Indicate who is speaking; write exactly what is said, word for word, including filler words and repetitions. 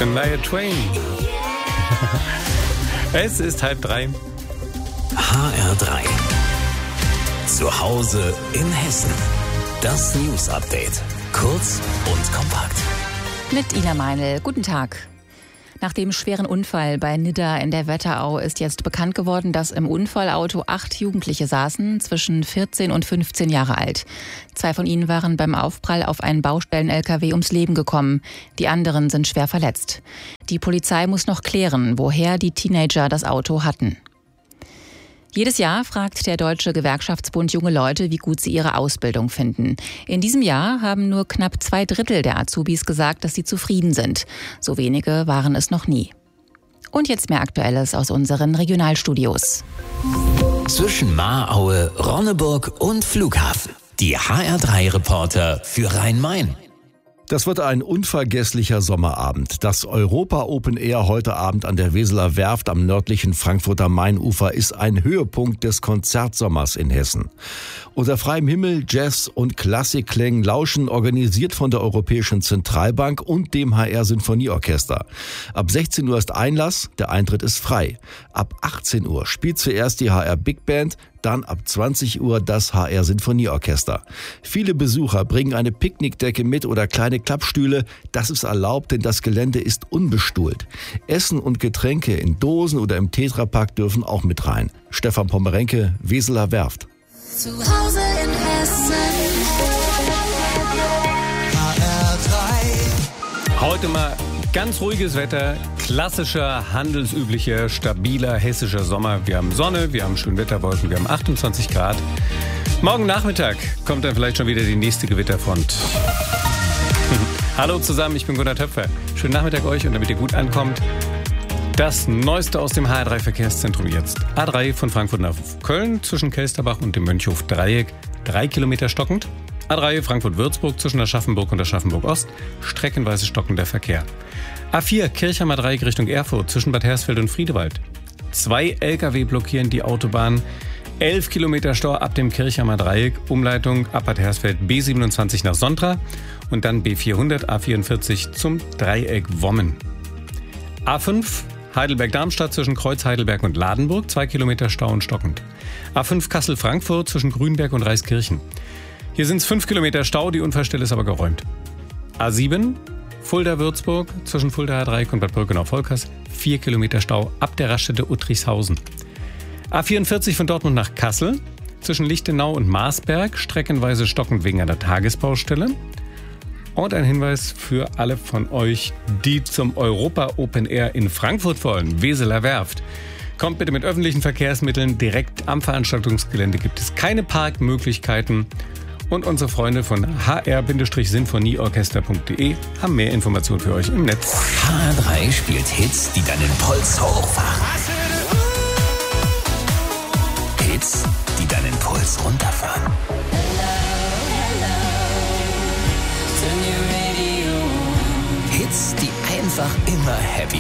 Speaker 1: Shania Twain. Es ist halb drei.
Speaker 2: H R drei. Zu Hause in Hessen. Das News Update. Kurz und kompakt.
Speaker 3: Mit Ina Meinl. Guten Tag. Nach dem schweren Unfall bei Nidda in der Wetterau ist jetzt bekannt geworden, dass im Unfallauto acht Jugendliche saßen, zwischen vierzehn und fünfzehn Jahre alt. Zwei von ihnen waren beim Aufprall auf einen Baustellen-L K W ums Leben gekommen. Die anderen sind schwer verletzt. Die Polizei muss noch klären, woher die Teenager das Auto hatten. Jedes Jahr fragt der Deutsche Gewerkschaftsbund junge Leute, wie gut sie ihre Ausbildung finden. In diesem Jahr haben nur knapp zwei Drittel der Azubis gesagt, dass sie zufrieden sind. So wenige waren es noch nie. Und jetzt mehr Aktuelles aus unseren Regionalstudios.
Speaker 2: Zwischen Mahraue, Ronneburg und Flughafen. Die H R drei Reporter für Rhein-Main.
Speaker 4: Das wird ein unvergesslicher Sommerabend. Das Europa Open Air heute Abend an der Weseler Werft am nördlichen Frankfurter Mainufer ist ein Höhepunkt des Konzertsommers in Hessen. Unter freiem Himmel, Jazz und Klassikklängen lauschen, organisiert von der Europäischen Zentralbank und dem H R Sinfonieorchester. Ab sechzehn Uhr ist Einlass, der Eintritt ist frei. Ab achtzehn Uhr spielt zuerst die H R Big Band, dann ab zwanzig Uhr das H R Sinfonieorchester. Viele Besucher bringen eine Picknickdecke mit oder kleine Klappstühle. Das ist erlaubt, denn das Gelände ist unbestuhlt. Essen und Getränke in Dosen oder im Tetrapack dürfen auch mit rein. Stefan Pommerenke, Weseler Werft.
Speaker 5: Zu Hause in Hessen. H R drei.
Speaker 1: Heute mal ganz ruhiges Wetter, klassischer, handelsüblicher, stabiler hessischer Sommer. Wir haben Sonne, wir haben Schönwetterwolken, wir haben achtundzwanzig Grad. Morgen Nachmittag kommt dann vielleicht schon wieder die nächste Gewitterfront. Hallo zusammen, ich bin Gunnar Töpfer. Schönen Nachmittag euch und damit ihr gut ankommt. Das Neueste aus dem H R drei Verkehrszentrum jetzt. A drei von Frankfurt nach Köln zwischen Kelsterbach und dem Mönchhof-Dreieck. Drei Kilometer stockend. A drei Frankfurt-Würzburg zwischen Aschaffenburg und Aschaffenburg-Ost. Streckenweise stockender Verkehr. A vier Kirchheimer Dreieck Richtung Erfurt zwischen Bad Hersfeld und Friedewald. Zwei L K W blockieren die Autobahn. Elf Kilometer Stau ab dem Kirchheimer Dreieck. Umleitung ab Bad Hersfeld B siebenundzwanzig nach Sontra. Und dann B vierhundert A vierundvierzig zum Dreieck Wommen. A fünf Heidelberg-Darmstadt zwischen Kreuz Heidelberg und Ladenburg, zwei Kilometer Stau und stockend. A fünf Kassel-Frankfurt zwischen Grünberg und Reiskirchen. Hier sind es fünf Kilometer Stau, die Unfallstelle ist aber geräumt. A sieben Fulda-Würzburg zwischen Fuldaer Dreieck und Bad Birkenau-Volkers, vier Kilometer Stau ab der Raststätte Uttrichshausen. A vierundvierzig von Dortmund nach Kassel zwischen Lichtenau und Marsberg, streckenweise stockend wegen einer Tagesbaustelle. Und ein Hinweis für alle von euch, die zum Europa Open Air in Frankfurt wollen, Weseler Werft. Kommt bitte mit öffentlichen Verkehrsmitteln, direkt am Veranstaltungsgelände gibt es keine Parkmöglichkeiten. Und unsere Freunde von h r Sinfonieorchester punkt de haben mehr Informationen für euch im Netz.
Speaker 2: H R drei spielt Hits, die deinen Puls hochfahren. Hits, die deinen Puls runterfahren. Hits, die einfach immer happy